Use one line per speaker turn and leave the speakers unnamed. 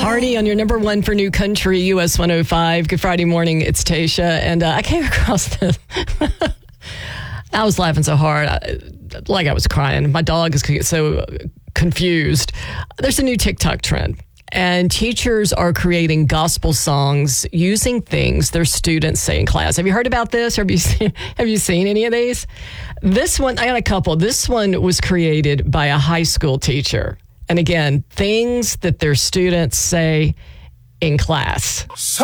Hardy on your number one for New Country, US 105. Good Friday morning. It's Tasha. And I came across this. I was laughing so hard, like I was crying. My dog is so confused. There's a new TikTok trend. And teachers are creating gospel songs using things their students say in class. Have you heard about this? Or have you seen any of these? This one, I got a couple. This one was created by a high school teacher. And again, things that their students say in class.
So